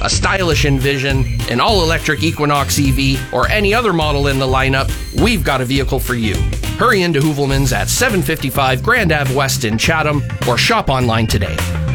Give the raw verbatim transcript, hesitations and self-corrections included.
a stylish Envision, an all-electric Equinox E V, or any other model in the lineup, we've got a vehicle for you. Hurry into Hoovelman's at seven fifty-five Grand Ave West in Chatham or shop online today.